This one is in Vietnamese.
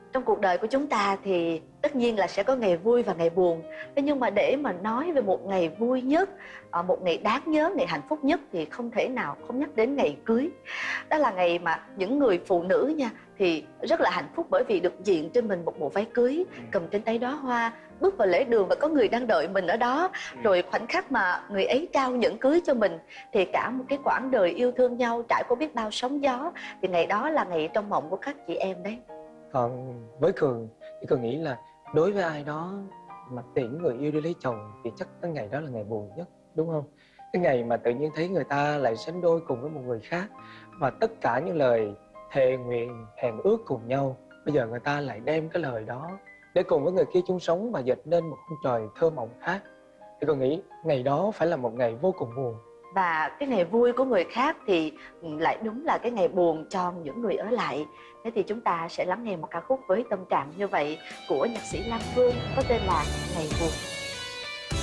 Trong cuộc đời của chúng ta thì tất nhiên là sẽ có ngày vui và ngày buồn. Thế nhưng mà để mà nói về một ngày vui nhất, một ngày đáng nhớ, ngày hạnh phúc nhất thì không thể nào không nhắc đến ngày cưới. Đó là ngày mà những người phụ nữ nha thì rất là hạnh phúc bởi vì được diện trên mình một bộ váy cưới, cầm trên tay đóa hoa, bước vào lễ đường và có người đang đợi mình ở đó. Rồi khoảnh khắc mà người ấy trao nhẫn cưới cho mình thì cả một cái quãng đời yêu thương nhau trải qua biết bao sóng gió, thì ngày đó là ngày trong mộng của các chị em đấy. Còn với Cường thì Cường nghĩ là đối với ai đó mà tiễn người yêu đi lấy chồng thì chắc cái ngày đó là ngày buồn nhất, đúng không? Cái ngày mà tự nhiên thấy người ta lại sánh đôi cùng với một người khác, và tất cả những lời thề nguyện hẹn ước cùng nhau, bây giờ người ta lại đem cái lời đó để cùng với người kia chung sống và dệt nên một khung trời thơ mộng khác. Thì Cường nghĩ ngày đó phải là một ngày vô cùng buồn. Và cái ngày vui của người khác thì lại đúng là cái ngày buồn cho những người ở lại. Thế thì chúng ta sẽ lắng nghe một ca khúc với tâm trạng như vậy của nhạc sĩ Lam Phương có tên là Ngày Buồn.